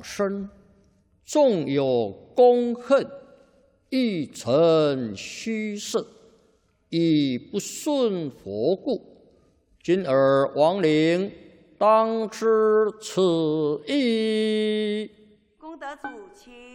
生，纵有公恨，亦成虚设，以不顺佛故。今尔亡灵，当知此意。 功德主，请。